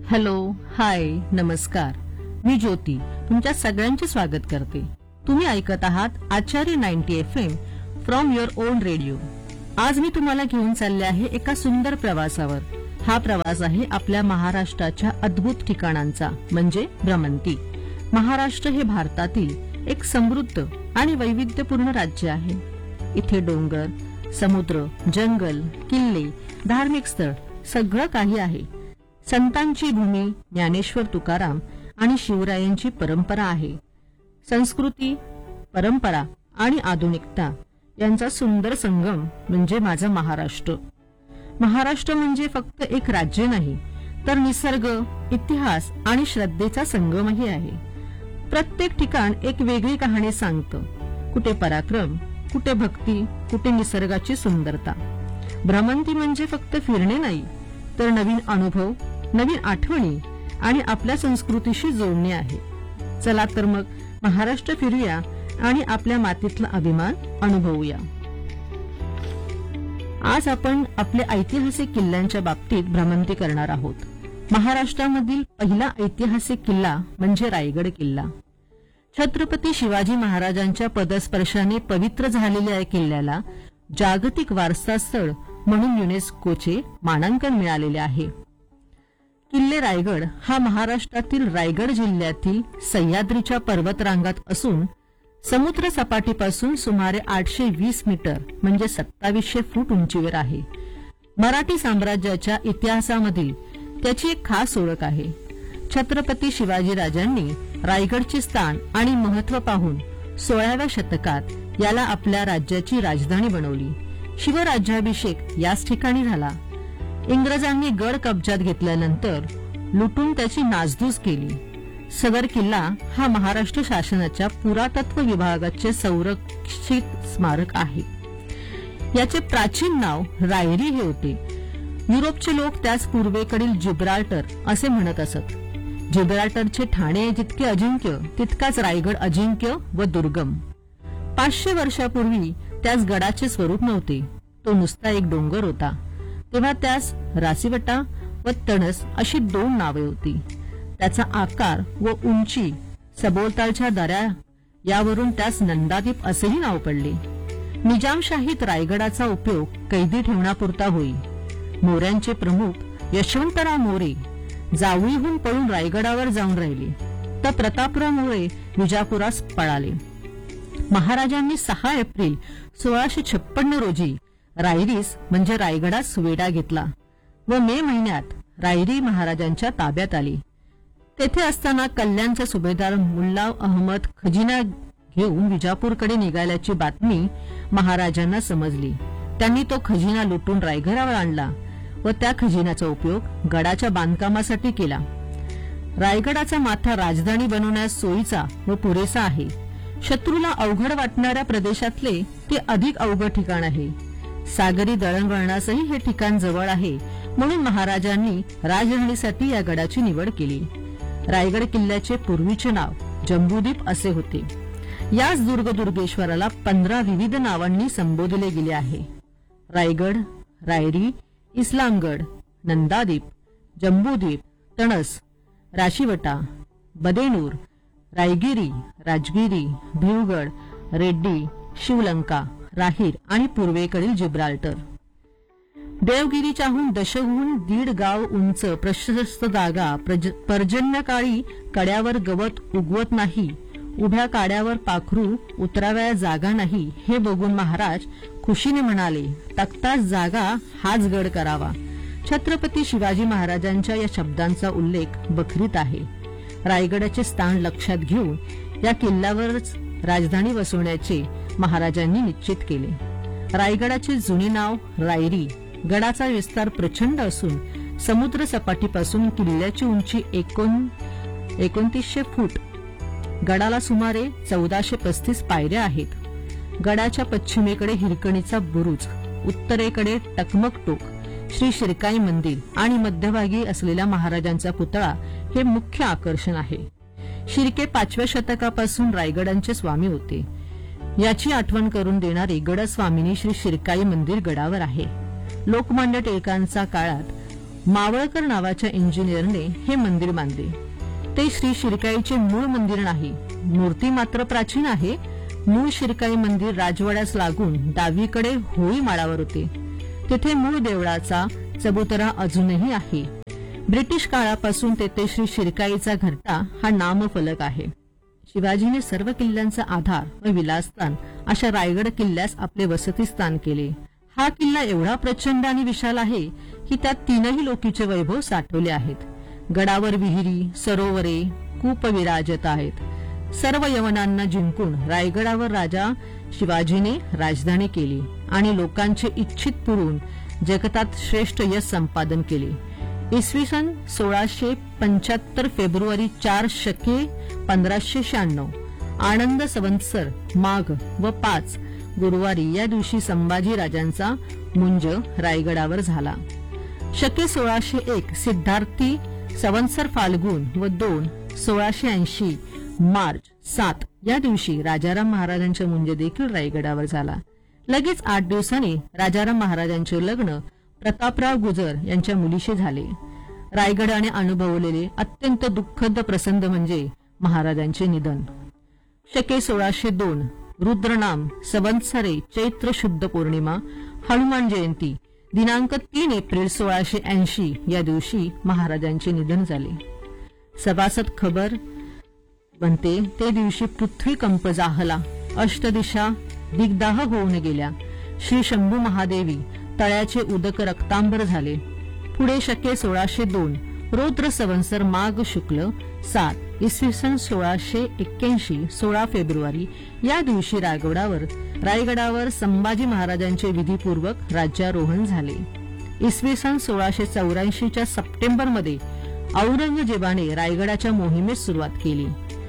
Hello, हाय, नमस्कार. मी ज्योती तुमच्या सगळ्यांचे स्वागत करते. तुम्ही ऐकत आहात आचार्य 90 FM from your on radio. आज मी तुम्हाला घेऊन चालले आहे एका सुंदर प्रवासावर. हा प्रवास आहे आपल्या महाराष्ट्राच्या अद्भुत ठिकाणांचा, म्हणजे भ्रमंती. महाराष्ट्र हे भारतातील एक समृद्ध आणि वैविध्यपूर्ण राज्य आहे. इथे डोंगर, समुद्र, जंगल, किल्ले, धार्मिक स्थळ सगळं काही आहे. संतांची भूमी, ज्ञानेश्वर तुकाराम आणि शिवरायांची परंपरा आहे. संस्कृती, परंपरा आणि आधुनिकता यांचा सुंदर संगम म्हणजे माझा महाराष्ट्र. महाराष्ट्र म्हणजे फक्त एक राज्य नाही, तर निसर्ग, इतिहास आणि श्रद्धेचा संगमही आहे. प्रत्येक ठिकाण एक वेगळी कहाणी सांगतं. कुठे पराक्रम, कुठे भक्ती, कुठे निसर्गाची सुंदरता. भ्रमंती म्हणजे फक्त फिरणे नाही, तर नवीन अनुभव, नवीन आठवणी आणि आपल्या संस्कृतीशी जोडणे आहे. चला तर मग महाराष्ट्र फिरूया आणि आपल्या मातीतला अभिमान अनुभवूया. आज आपण आपल्या ऐतिहासिक किल्ल्यांच्या बाबतीत भ्रमंती करणार आहोत. महाराष्ट्रामधील पहिला ऐतिहासिक किल्ला म्हणजे रायगड किल्ला. छत्रपती शिवाजी महाराजांच्या पदस्पर्शाने पवित्र झालेल्या या किल्ल्याला जागतिक वारसा स्थळ म्हणून युनेस्कोचे मानांकन मिळालेले आहे. किल्ले रायगड हा महाराष्ट्रातील रायगड जिल्ह्यातील सह्याद्रीच्या पर्वतरांगात असून समुद्र सपाटीपासून सुमारे 820 मीटर म्हणजे 2700 फूट उंचीवर आहे. मराठी साम्राज्याच्या इतिहासामधील त्याची एक खास ओळख आहे. छत्रपती शिवाजीराजांनी रायगडचे स्थान आणि महत्त्व पाहून 16व्या शतकात याला आपल्या राज्याची राजधानी बनवली. शिवराज्याभिषेक याच ठिकाणी झाला. इंग्रजांनी गड कब्जात घेतल्यानंतर लुटून त्याची नासधूस केली. सदर किल्ला हा महाराष्ट्र शासनाच्या पुरातत्व विभागाचे संरक्षित स्मारक आहे. याचे प्राचीन नाव रायरी हे होते. युरोपचे लोक त्यास पूर्वेकडील जिब्राल्टर असे म्हणत असत. जिब्राल्टरचे ठाणे जितके अजिंक्य, तितकाच रायगड अजिंक्य व दुर्गम. 500 वर्षापूर्वी त्यास गडाचे स्वरूप नव्हते. तो नुसता एक डोंगर होता. तेव्हा त्यास रासीवटा व तणस अशी 2 नावे होती. त्याचा आकार व उंची, सभोवतालच्या दऱ्या यावरून त्यास नंदादीप असेही नाव पडले. निजामशाहीत रायगडाचा उपयोग कैदी ठेवण्यापुरता होई. मोऱ्यांचे प्रमुख यशवंतराव मोरे जावळीहून पळून रायगडावर जाऊन राहिले, तर प्रतापराव मोरे विजापुरास पळाले. महाराजांनी 6 एप्रिल 1656 रोजी रायरीस म्हणजे रायगडास वेढा घेतला व मे महिन्यात रायरी महाराजांच्या ताब्यात आली. तेथे असताना कल्याणचा सुभेदार मुल्ला अहमद खजिना घेऊन विजापूरकडे निघाल्याची बातमी महाराजांना समजली. त्यांनी तो खजिना लुटून रायगडावर आणला व त्या खजिन्याचा उपयोग गडाच्या बांधकामासाठी केला. रायगडाचा माथा राजधानी बनवण्यास सोयीचा व पुरेसा आहे. शत्रूला अवघड वाटणाऱ्या प्रदेशातले ते अधिक अवघड ठिकाण आहे. सागरी दळणवळणासही हे ठिकाण जवळ आहे, म्हणून महाराजांनी राजधानीसाठी या गडाची निवड केली. रायगड किल्ल्याचे पूर्वीचे नाव जंबूद्वीप असे होते. याच दुर्गेश्वराला 15 विविध नावांनी संबोधले गेले आहे. रायगड, रायरी, इस्लामगड, नंदादीप, जंबूद्वीप, तणस, राशीवटा, बदेनूर, रायगिरी, राजगिरी, भिवगड, रेड्डी, शिवलंका, राहीर आणि पूर्वेकडील जिब्राल्टर. देवगिरीच्याहून दशहून 1.5 गाव उंच प्रशस्त जागा, पर्जन्यकाळी कड्यावर गवत उगवत नाही, उभ्या काड्यावर पाखरू उतराव्या जागा नाही, हे बघून महाराज खुशीने म्हणाले, तख्तास जागा हाच गड करावा. छत्रपती शिवाजी महाराजांच्या या शब्दांचा उल्लेख बखरीत आहे. रायगडाचे स्थान लक्षात घेऊन या किल्ल्यावरच राजधानी वसवण्याचे महाराजांनी निश्चित केले. रायगडाचे जुने नाव रायरी. गडाचा विस्तार प्रचंड असून समुद्र सपाटीपासून किल्ल्याची उंची 2900 फूट. गडाला सुमारे 1435 पायऱ्या आहेत. गडाच्या पश्चिमेकडे हिरकणीचा बुरुज, उत्तरेकडे टकमक टोक, श्री शिरकाई मंदिर आणि मध्यभागी असलेला महाराजांचा पुतळा हे मुख्य आकर्षण आहे. शिर्के 5व्या शतकापासून रायगडांचे स्वामी होते. याची आठवण करून देणारे गडस्वामिनी श्री शिरकाई मंदिर गडावर आहे. लोकमान्य टिळकांच्या काळात मावळकर नावाच्या इंजिनियरने हे मंदिर बांधले. ते श्री शिरकाईचे मूळ मंदिर नाही. मूर्ती मात्र प्राचीन आहे. मूळ शिरकाई मंदिर राजवाड्यास लागून डावीकडे होळी माळावर होते. तेथे मूळ देवळाचा चबुतरा अजूनही आहे. ब्रिटिश काळापासून तेथे श्री शिरकाईचा घरटा हा नामफलक आहे. शिवाजीने सर्व किल्ल्यांचा आधार व विलासस्थान अशा रायगड किल्ल्यास आपले वसतिस्थान केले. हा किल्ला एवढा प्रचंड आणि विशाल आहे की त्यात तीनही लोकीचे वैभव साठवले आहेत. गडावर विहिरी, सरोवरे, कूप विराजत आहेत. सर्व यवनांना जिंकून रायगडावर राजा शिवाजीने राजधानी केली आणि लोकांचे इच्छित पुरून जगतात श्रेष्ठ यश संपादन केले. इसवी सन 1675 फेब्रुवारी 4 शके 1596 आनंद संवत्सर माघ व 5 गुरुवारी या दिवशी संभाजी राजांचा मुंज रायगडावर झाला. शके 1601 सिद्धार्थी संवत्सर फाल्गुन व 2 1680 मार्च 7 या दिवशी राजाराम महाराजांचा मुंज देखील रायगडावर झाला. लगेच 8 दिवसांनी राजाराम महाराजांचे लग्न प्रतापराव गुजर यांच्या मुलीशी झाले. रायगडाने अनुभवलेले अत्यंत दुःखद प्रसंग म्हणजे महाराजांचे निधन. शके 1602 रुद्रनाम संवत्सरे चैत्र शुद्ध पौर्णिमा हनुमान जयंती दिनांक 3 एप्रिल 1680 या दिवशी महाराजांचे निधन झाले. सभासद खबर बनते ते दिवशी पृथ्वी कंप जाहला, अष्टदिशा दिग्दाह होऊन गेल्या. श्री शंभू महादेवी तळ्याचे उदक रक्तांबर झाले. पुढे शके 1602 रौद्र संवत्सर माघ शुक्ल 7 इसवी सन 1681 16 फेब्रुवारी या दिवशी रायगडावर संभाजी महाराजांचे विधीपूर्वक राज्यारोहण झाले. इसवी सन 1684 सप्टेंबरमध्ये औरंगजेबाने रायगडाच्या मोहिमेस सुरुवात केली.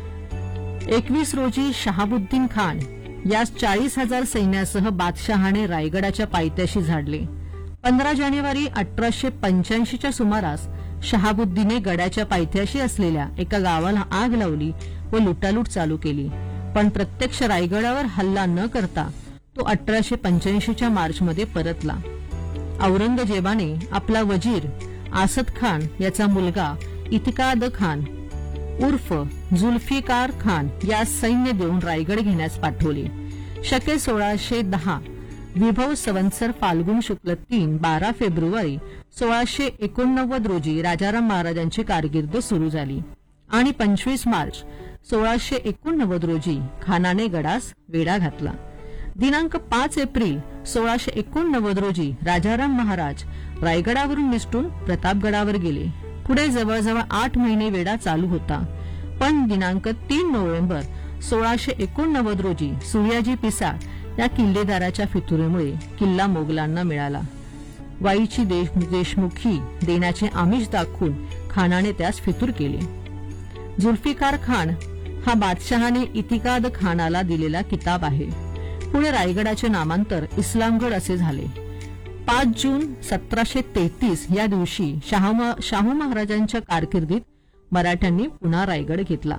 21 रोजी शहाबुद्दीन खान यास 40,000 सैन्यासह बादशहाने रायगडाच्या पायथ्याशी झाडले. 15 जानेवारी 1885 सुमारास शहाबुद्दीने गडाच्या पायथ्याशी असलेल्या एका गावाला आग लावली व लुटालूट चालू केली. पण प्रत्यक्ष रायगडावर हल्ला न करता तो 1885 मार्चमध्ये परतला. औरंगजेबाने आपला वजीर आसद खान याचा मुलगा इतिकाद खान उर्फ जुल्फिकार खान या सैन्य देऊन रायगड घेण्यास पाठवले. शके 1610 विभव संवत्सर फाल्गुन शुक्ल 3 12 फेब्रुवारी 1689 रोजी राजाराम महाराजांची कारकीर्द सुरू झाली आणि 25 मार्च 1689 रोजी खानाने गडास वेढा घातला. दिनांक 5 एप्रिल 1689 रोजी राजाराम महाराज रायगडावरून निसटून प्रतापगडावर गेले. पुढे जवळजवळ 8 महिने वेढा चालू होता. पण दिनांक 3 नोव्हेंबर 1689 रोजी सूर्याजी पिसाळ या किल्लेदाराच्या फितुरीमुळे किल्ला मोगलांना मिळाला. वाईची देशमुखी देण्याचे आमिष दाखवून खानाने त्यास फितूर केले. जुल्फिकार खान हा बादशहाने इतिकाद खानाला दिलेला किताब आहे. पुढे रायगडाचे नामांतर इस्लामगड असे झाले. 5 जून 1733 या दिवशी शाहू महाराजांच्या कारकिर्दीत मराठ्यांनी पुन्हा रायगड घेतला.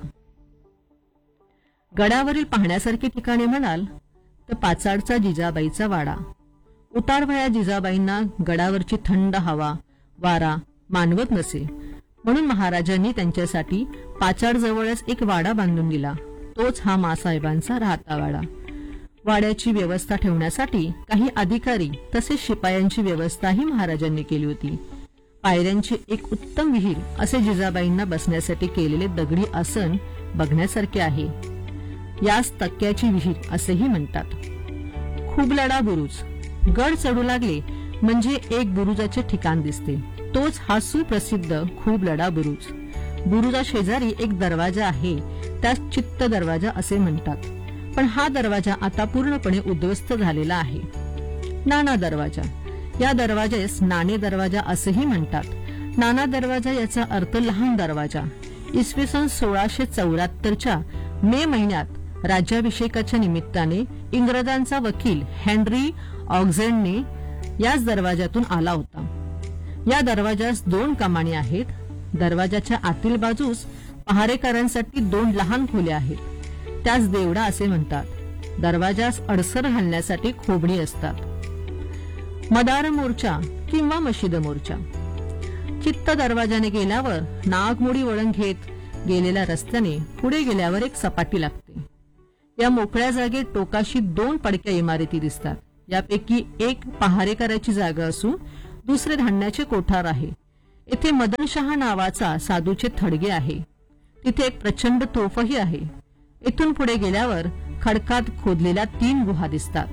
गडावरील पाहण्यासारखी ठिकाणे म्हणाल तर पाचाडचा जिजाबाईचा वाडा. उतारवया जिजाबाईंना गडावरची थंड हवा वारा मानवत नसे, म्हणून महाराजांनी त्यांच्यासाठी पाचाडजवळच एक वाडा बांधून दिला. तोच हा मासाहेबांचा राहता वाडा. वाड्याची व्यवस्था ठेवण्यासाठी काही अधिकारी तसेच शिपायांची व्यवस्थाही महाराजांनी केली होती. पायऱ्यांची एक उत्तम विहीर असे जिजाबाईंना बसण्यासाठी केलेले दगडी आसन बघण्यासारखे आहे. यास तक्क्याची विहीर असेही म्हणतात. खुबलडा बुरुज. गड चढू लागले म्हणजे एक बुरुजाचे ठिकाण दिसते. तोच हा सुप्रसिद्ध खुबलडा बुरुज. बुरुजा शेजारी एक दरवाजा आहे, त्यास चित्त दरवाजा असे म्हणतात. पण हा दरवाजा आता पूर्णपणे उद्ध्वस्त झालेला आहे. नाना दरवाजा. या दरवाजास नाणे दरवाजा असेही म्हणतात. नाना दरवाजा याचा अर्थ लहान दरवाजा. इसवी सन 1674 मे महिन्यात राज्याभिषेकाच्या निमित्ताने इंग्रजांचा वकील हेनरी ऑक्झेंडने याच दरवाजातून आला होता. या दरवाजास 2 कमानी आहेत. दरवाजाच्या आतील बाजूस पहारेकरांसाठी 2 लहान खोल्या आहेत, त्यास देवडा असे म्हणतात. दरवाजास अडसर घालण्यासाठी खोबणी असतात. मदार मोर्चा किंवा मशिद मोर्चा. चित्त दरवाजाने गेल्यावर नागमोडी वळण घेत गेलेल्या रस्त्याने पुढे गेल्यावर एक सपाटी लागते. या मोकळ्या जागेत टोकाशी 2 पडक्या इमारती दिसतात. यापैकी एक पहारेकराची जागा असून दुसरे धान्याचे कोठार आहे. येथे मदनशहा नावाचा साधूचे थडगे आहे. तिथे एक प्रचंड तोफही आहे. इथून पुढे गेल्यावर खडकात खोदलेल्या 3 गुहा दिसतात.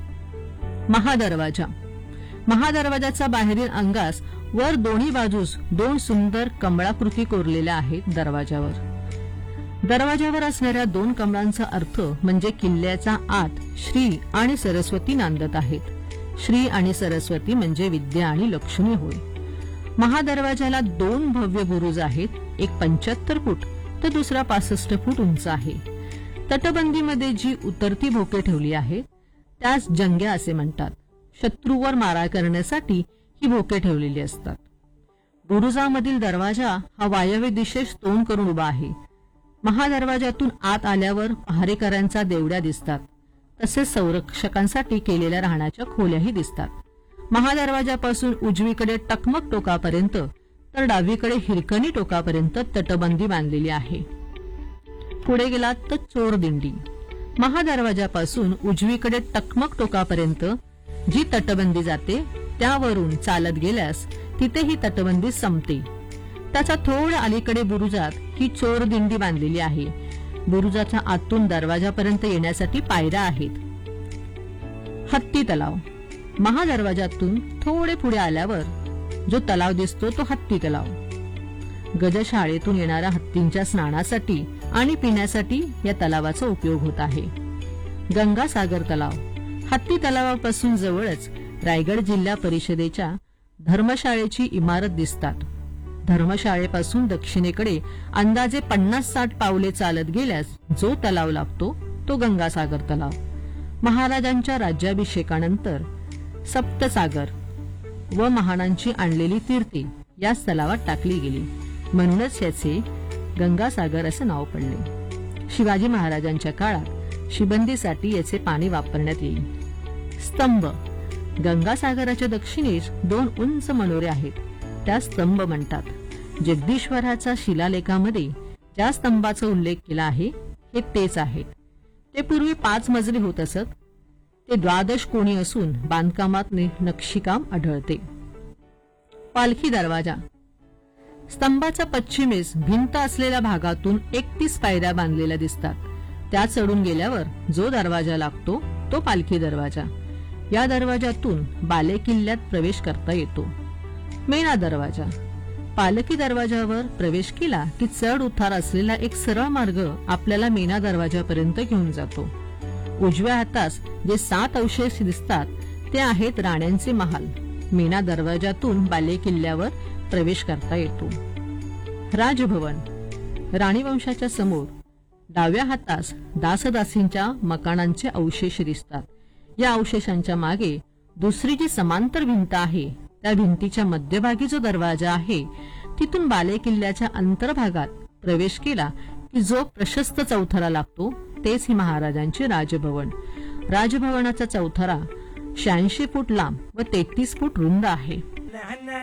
महादरवाजा. महादरवाजाचा बाहेरील अंगास वर दोन्ही बाजूस 2 सुंदर कमळाकृती कोरलेल्या आहेत. दरवाजावर असणाऱ्या 2 कमळांचा अर्थ म्हणजे किल्ल्याचा आत श्री आणि सरस्वती नांदत आहेत. श्री आणि सरस्वती म्हणजे विद्या आणि लक्ष्मी होय. महादरवाजाला 2 भव्य बुरुज आहेत. एक 75 फूट तर दुसरा 65 फूट उंच आहे. तटबंदीमध्ये जी उतरती भोके ठेवली आहेत त्यास जंग्या असे म्हणतात. शत्रूवर मारा करण्यासाठी ही भोके ठेवलेली असतात. बुरुजामधील दरवाजा हा वायव्य दिशेस तोंड करून उभा आहे. महादरवाजातून आत आल्यावर पहारेकरांचा देवड्या दिसतात. तसेच संरक्षकांसाठी केलेल्या राहण्याच्या खोल्याही दिसतात. महादरवाजापासून उजवीकडे टकमक टोकापर्यंत तर डावीकडे हिरकणी टोकापर्यंत तटबंदी बांधलेली आहे. पुढे गेलात तर चोर दिंडी. महादरवाजापासून उजवीकडे टकमक टोकापर्यंत जी तटबंदी जाते त्यावरून चालत गेल्यास तिथे ही तटबंदी संपते. त्याचा थोड्या अलीकडे बुरुजात ही चोर दिंडी बांधलेली आहे. बुरुजाच्या आतून दरवाजापर्यंत येण्यासाठी पायऱ्या आहेत. हत्ती तलाव. महादरवाजातून थोडे पुढे आल्यावर जो तलाव दिसतो तो हत्ती तलाव. गजशाळेतून येणाऱ्या हत्तींच्या स्नानासाठी आणि पिण्यासाठी या तलावाचा उपयोग होत आहे. गंगासागर तलाव. हत्ती तलावापासून जवळच रायगड जिल्हा परिषदेच्या धर्मशाळेची इमारत दिसतात. धर्मशाळेपासून दक्षिणेकडे अंदाजे 50-60 पावले चालत गेल्यास जो तलाव लागतो तो गंगासागर तलाव. महाराजांच्या राज्याभिषेकानंतर सप्तसागर व महानांची आणलेली तीर्थे याच तलावात टाकली गेली, म्हणूनच याचे गंगासागर असे नाव पडले. शिवाजी महाराजांच्या काळात शिबंदीसाठी याचे पाणी वापरण्यात येईल. स्तंभ. गंगासागराच्या दक्षिणेस 2 उंच मनोरे आहेत. त्या स्तंभ म्हणतात. जगदीश्वराच्या शिलालेखामध्ये ज्या स्तंभाचा उल्लेख केला आहे हे तेच आहेत. ते पूर्वी 5 मजली होत असत. ते 12 कोणी असून बांधकामात नक्षीकाम आढळते. पालखी दरवाजा. स्तंभाच्या पश्चिमेस भिंत असलेल्या भागातून 31 पायऱ्या बांधलेल्या दिसतात. त्या चढून गेल्यावर जो दरवाजा लागतो तो पालखी दरवाजा. या दरवाजातून बालेकिल्ल्यात प्रवेश करता येतो. मेणा दरवाजा. पालखी दरवाजावर प्रवेश केला की चढ उतार असलेला एक सरळ मार्ग आपल्याला मेणा दरवाजापर्यंत घेऊन जातो. उजव्या हातास जे 7 अवशेष दिसतात ते आहेत राण्यांचे महाल. मेणा दरवाजातून बालेकिल्ल्यावर प्रवेश करता येतो. राजभवन. राणी वंशाच्या समोर डाव्या हातास दासदासींच्या मकानांचे अवशेष दिसतात. या अवशेषांच्या मागे दुसरी जी समांतर भिंत आहे त्या भिंतीच्या मध्यभागी जो दरवाजा आहे तिथून बालेकिल्ल्याच्या अंतर्भागात प्रवेश केला की जो प्रशस्त चौथरा लागतो तेच ही महाराजांचे राजभवन. राजभवनाचा चौथरा 86 फूट लांब व 33 फूट रुंद आहे.